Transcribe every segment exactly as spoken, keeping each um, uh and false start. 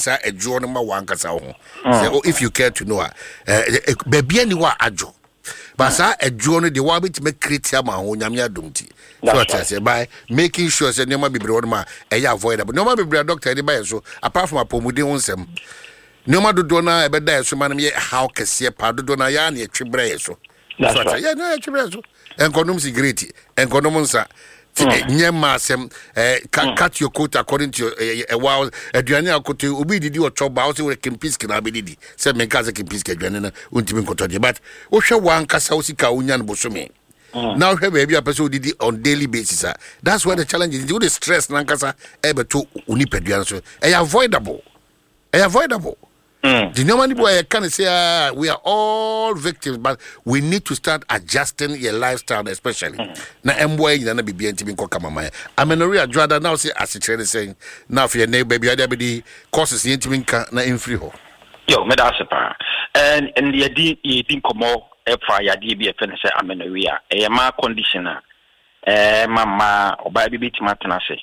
sa adwo no ma wankasa ho say if you care to know eh baby ani wa adwo but sa adwo no de wa bit me create am ho nyame adomti so what I say by making sure say no ma bebre wo ma eh avoidable no ma bebre doctor dey buy so apart from apomuden ho nsem no ma dodo na e be da so ma no ye how kese pa dodo na ya na e twebra ye so so what yeah no e twebra so enkonom security enkonom nsa nyema asem eh cut your coat according to a while aduane akoto obi didi o choba o se we kempiski na abedidi se me kaze kempiski aduane na untimi nkotode but wo hwe wan kasa osika onya no bosome now hwe be bia person didi on daily basis that's where the challenge is the stress na kasa e beto unipaduane so e avoidable e avoidable. Mm. The normal boy can say uh, we are all victims, but we need to start adjusting your lifestyle, especially. Now, I'm boy, you know, be being to be called I'm in a real drada now. Say, as a trainer saying, now for your neighbor, baby, I be courses in to na in free ho. Yo, me that's a and and the idea you think more if I had be a finish. I'm in a real a ma conditioner. Eh, mama, or baby bit matanase.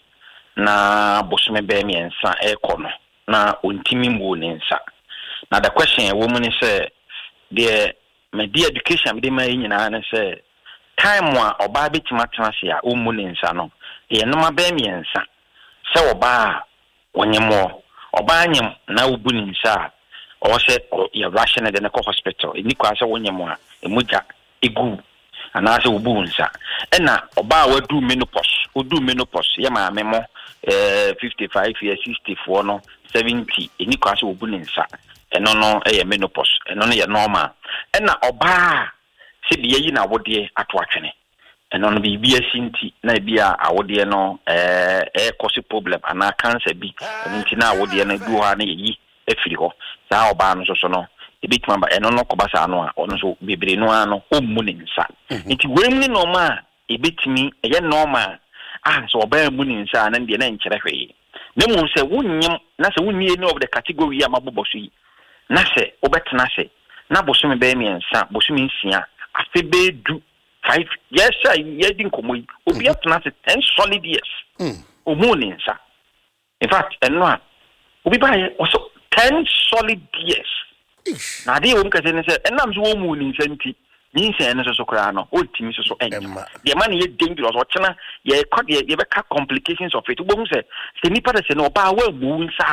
Na bosume be me and sa air corner. Na untimi muninsa. Now the question a woman is say the my dear education be my nyina na say time wa oba betima tenase a omuni nsa no e no ma be miensa say oba wonyemo oba nyem na obuni nsa o say ya ration de na hospital e ni kwa say wonyemo a emuja egu ana say obu nsa e na oba wadu menopause odu menopause ya ma memo eh fifty-five years sixty-four no seventy e ni kwa say obuni nsa eno no eh menopause eno no ye normal ena oba se biye yi na wode ato atwene eno no bibia sinti na bia awode no eh eh cause problem ana cancer bi nti na awode no du ha na yi efiri ho sa oba no so so no ebitima ba eno no kobasa no a ono so bebre no ano ommu ne nsa nti wemni normal ebitimi eye normal ah so oba emmu ne nsa na de na nkyere hwe ne mu se wonnyem na se wonnie no of the category amaboboso yi na se obetena se na bosumi be mi ensa bosumi nsia afe be du five yes sir ye din komoyi obi atena se ten solid years mm omuni nsa in fact eno a obi ba ye also ten solid years Ish. Na dey won kase ne se enam so omuni nsa nti ni nsa ene so so kra no o timi so so enma the man ye dangerous o chena ye cause ye be ka complications of it bo se se ni pa se no ba wa mu nsa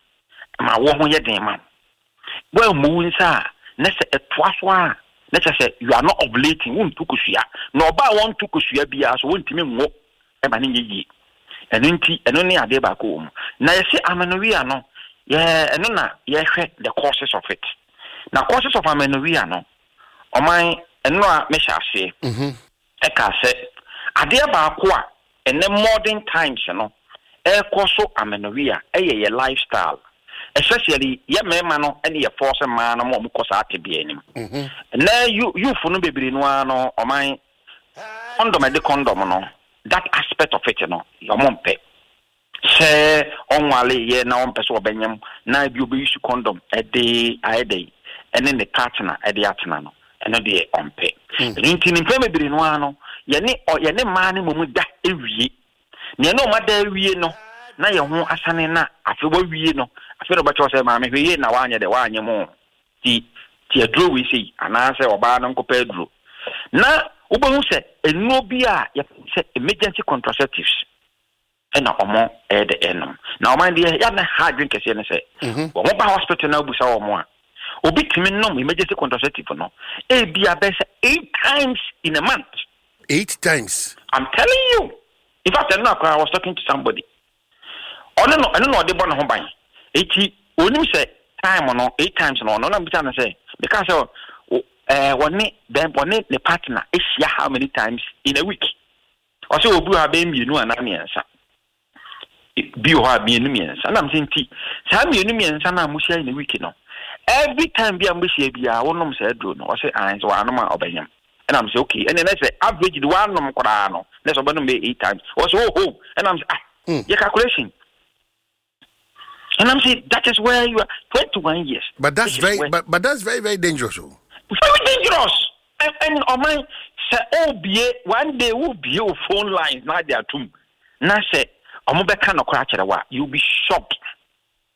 ma wo ho ye den man well muinsa na se etwaso a na se you are not ovulating won tukusua na oba won tukusua bia so won timi nwo e ma ne yiyi eno nti eno ne ade ba ko mu na ye se amenorrhea no ye eno na ye hwe the causes of it na causes of amenorrhea no oman eno a me sha ase mhm e ka se ade ba ko a ene modern times no e koso amenorrhea e ye ye lifestyle especially ye mema no ene ye force man no mo kosa atebe anim mhm na you you fu no bebere no ano oman condom de condom no that aspect of it no yo mompe se onwale ye na on pese obenyam na bi obe use condom e de aide ene ne partner e de atena no ene de onpe nti ni peme bebere no ano ye ne ye ne man no mu da ewie ne no ma da ewie no na ye ho asane na afewa wie no afero ba cho se ma me hwe na wanye de wanye mo ti ti adro we sei ana se oba no nkopa adro na ubohu se enu bi a ye se emergency contraceptives ena omo e de enom na oman de ya na hard drink kese ne se wo ba hospital na obusa wo mo a obi timi nom emergency contraceptive no e bia be se eight times in a month eight times I'm telling you in fact I was talking to somebody ono no ono no de bo no ho ban eti onim se time no eight times no no na bi na say because eh woni then woni the partner ehia how many times in a week o se obu ha be mienu ana miensa bi o ha mienu miensa na mse nti sa mienu miensa na amuhia in a week no every time bi amhia bia wonom se adro no o se an so anom a obenyam and I'm say okay and then I say average the one nom kwara no let's obenom be eight times o se oh oh and I'm say ah mm. Your calculation. And I'm saying that is where you are twenty-one years. But that's very but, but that's very very dangerous. Very dangerous. And and on my say oh be one day will be your phone lines now they are too. Na say omo be kan okra kire wa you'll be shocked